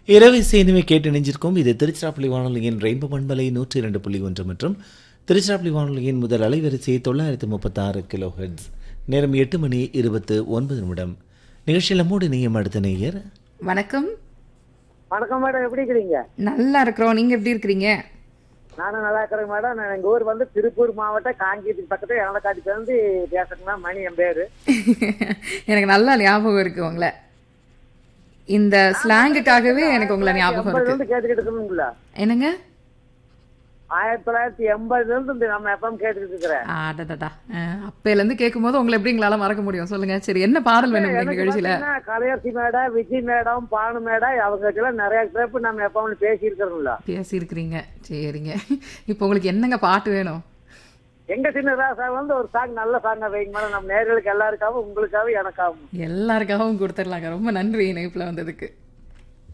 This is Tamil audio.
இரவு இசையினுமே கேட்டு இணைஞ்சிருக்கும். இது திருச்சிராப்பள்ளி வானொலியின் ரெயின்போ பண்பலை 102.1 மற்றும் திருச்சிராப்பள்ளி வானொலியின் முதல் அலைவரிசை 936 கிலோ ஹெர்ட்ஸ். நேரம் 8:29 நிகழ்ச்சியில் மூடு நீயம் அடுத்த நேயர். வணக்கம். வணக்கம் மேடம், எப்படி இருக்கிறீங்க? நல்லா இருக்கிறோம். நீங்க எப்படி இருக்கிறீங்க? நானும் நல்லா இருக்கிறேன் மேடம். நான் எங்க ஊர் வந்து திருப்பூர் மாவட்டம் காங்கேயத்துக்கு பக்கத்துல எலக்காட்டுக்கு வந்து பேசுறேன்னா மணி என் பேரு. எனக்கு நல்லா ஞாபகம் இருக்கு உங்களை. இந்த ஸ்லாங்குக்காகவே எனக்கு உங்களை ஞாபகம் இருக்கு. கேட்டுக்கிட்டு இருக்கணுங்களா? என்னங்க? 1980 இருந்து நம்ம எப்பவும் கேட்டுக்கிட்டு இருக்கிறேன். அப்பையில இருந்து கேட்கும் போது உங்களை எப்படி எங்களால மறக்க முடியும் சொல்லுங்க. சரி, என்ன பாடல் வேணும் இந்த நிகழ்ச்சியில? Kalaiyarasi madam, Vijay madam, Banu madam, அவங்க எல்லாம் நிறைய ட்ரிப் நம்ம எப்பவும் பேசி இருக்கிறோங்களா? பேசி இருக்கிறீங்க. சரிங்க, இப்போ உங்களுக்கு என்னங்க பாட்டு வேணும்? எங்க சின்ன ராசா வந்து ஒரு சாங், நல்ல சாங்கா வைங்க மேடம். நம்ம நேர்களுக்கு எல்லாருக்காகவும், உங்களுக்காகவும், எனக்காகவும் எல்லாருக்காகவும் கொடுத்துடலாங்க. ரொம்ப நன்றி இணைப்புல வந்ததுக்கு.